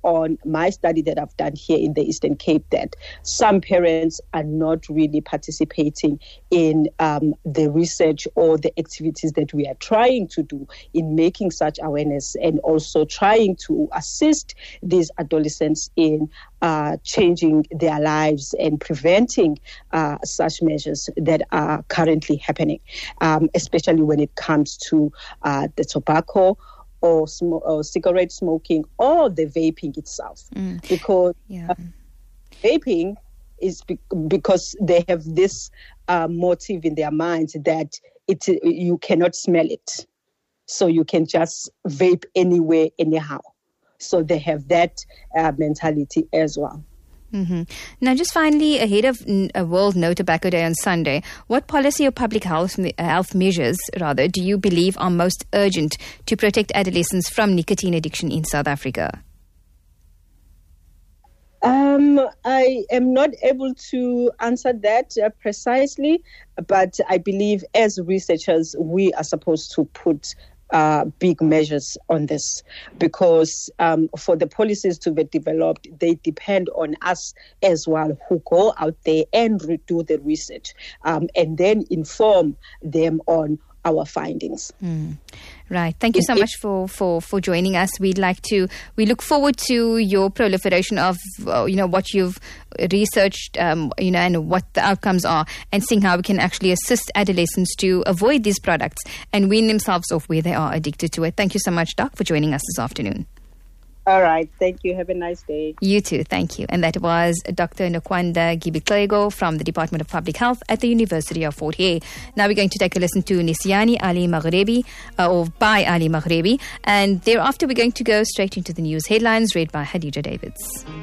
on my study that I've done here in the Eastern Cape that some parents are not really participating in the research or the activities that we are trying to do in making such awareness and also trying to assist these adolescents in changing their lives and preventing such measures that are currently happening, especially when it comes to the tobacco or cigarette smoking or the vaping itself. Because vaping is because they have this motive in their minds that you cannot smell it. So you can just vape anywhere, anyhow. So they have that mentality as well. Now, just finally, ahead of World No Tobacco Day on Sunday, what policy or public health measures, do you believe are most urgent to protect adolescents from nicotine addiction in South Africa? I am not able to answer that precisely, but I believe as researchers, we are supposed to put big measures on this because for the policies to be developed, they depend on us as well who go out there and do the research and then inform them on our findings. Right. Thank you so much for joining us. We look forward to your proliferation of, what you've researched, and what the outcomes are and seeing how we can actually assist adolescents to avoid these products and wean themselves off where they are addicted to it. Thank you so much, Doc, for joining us this afternoon. All right. Thank you. Have a nice day. You too. Thank you. And that was Dr. Nokwanda Gibiklego from the Department of Public Health at the University of Fort Hare. Now we're going to take a listen to Nisiani Ali Maghrebi, or by Ali Maghrebi. And thereafter we're going to go straight into the news headlines read by Hadija Davids.